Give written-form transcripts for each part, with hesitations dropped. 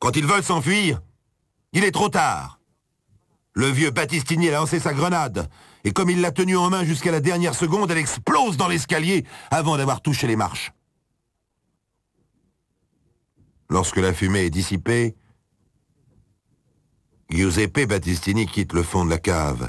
Quand ils veulent s'enfuir, il est trop tard. Le vieux Battistini a lancé sa grenade, et comme il l'a tenue en main jusqu'à la dernière seconde, elle explose dans l'escalier avant d'avoir touché les marches. Lorsque la fumée est dissipée, Giuseppe Battistini quitte le fond de la cave,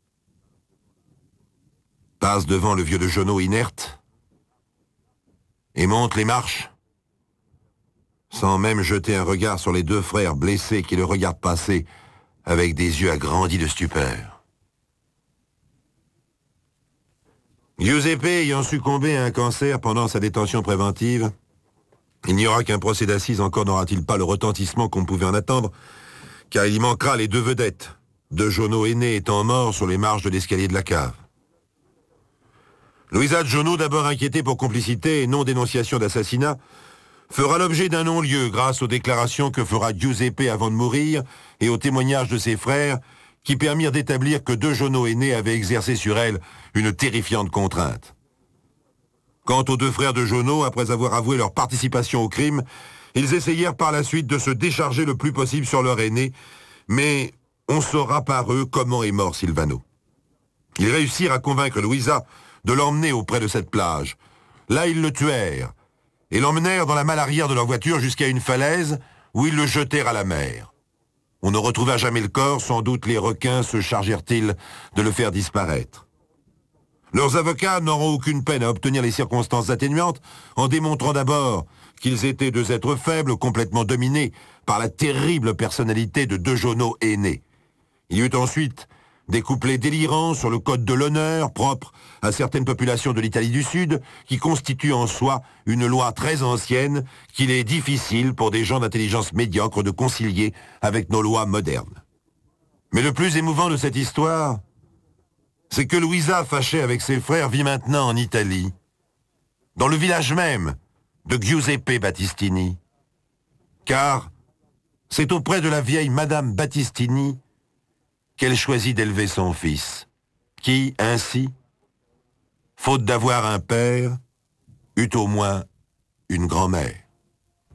passe devant le vieux de Jonot inerte et monte les marches, sans même jeter un regard sur les deux frères blessés qui le regardent passer avec des yeux agrandis de stupeur. Giuseppe ayant succombé à un cancer pendant sa détention préventive, il n'y aura qu'un procès d'assises, encore n'aura-t-il pas le retentissement qu'on pouvait en attendre, car il y manquera les deux vedettes, de Jonot aîné étant mort sur les marches de l'escalier de la cave. Louisa de Jonot, d'abord inquiétée pour complicité et non-dénonciation d'assassinat, fera l'objet d'un non-lieu grâce aux déclarations que fera Giuseppe avant de mourir et aux témoignages de ses frères qui permirent d'établir que de Jonot aîné avait exercé sur elle une terrifiante contrainte. Quant aux deux frères de Jonot, après avoir avoué leur participation au crime, ils essayèrent par la suite de se décharger le plus possible sur leur aîné, mais on saura par eux comment est mort Silvano. Ils réussirent à convaincre Louisa de l'emmener auprès de cette plage. Là, ils le tuèrent et l'emmenèrent dans la malle arrière de leur voiture jusqu'à une falaise où ils le jetèrent à la mer. On ne retrouva jamais le corps, sans doute les requins se chargèrent-ils de le faire disparaître. Leurs avocats n'auront aucune peine à obtenir les circonstances atténuantes en démontrant d'abord qu'ils étaient deux êtres faibles, complètement dominés par la terrible personnalité de de Jonot aîné. Il y eut ensuite des couplets délirants sur le code de l'honneur propre à certaines populations de l'Italie du Sud qui constituent en soi une loi très ancienne qu'il est difficile pour des gens d'intelligence médiocre de concilier avec nos lois modernes. Mais le plus émouvant de cette histoire, c'est que Louisa, fâchée avec ses frères, vit maintenant en Italie, dans le village même de Giuseppe Battistini. Car c'est auprès de la vieille Madame Battistini qu'elle choisit d'élever son fils, qui, ainsi, faute d'avoir un père, eut au moins une grand-mère.